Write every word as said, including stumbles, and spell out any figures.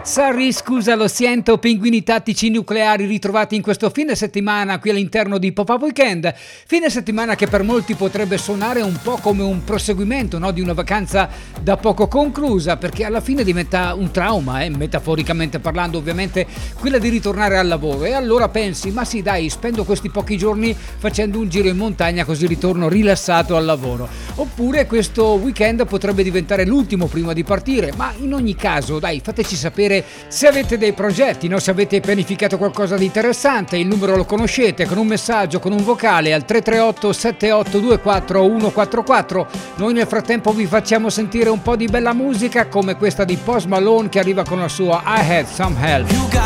Sorry, scusa, lo sento, pinguini tattici nucleari ritrovati in questo fine settimana qui all'interno di Pop-Up Weekend. Fine settimana che per molti potrebbe suonare un po' come un proseguimento, no? Di una vacanza da poco conclusa, perché alla fine diventa un trauma, eh? Metaforicamente parlando ovviamente, quella di ritornare al lavoro. E allora pensi, ma sì dai, spendo questi pochi giorni facendo un giro in montagna così ritorno rilassato al lavoro. Oppure questo weekend potrebbe diventare l'ultimo prima di partire, ma in ogni caso dai, fateci sapere se avete dei progetti, no? Se avete pianificato qualcosa di interessante. Il numero lo conoscete, con un messaggio, con un vocale al tre tre otto sette otto due quattro uno quattro quattro. Noi nel frattempo vi facciamo sentire un po' di bella musica come questa di Post Malone che arriva con la sua I Had Some Help.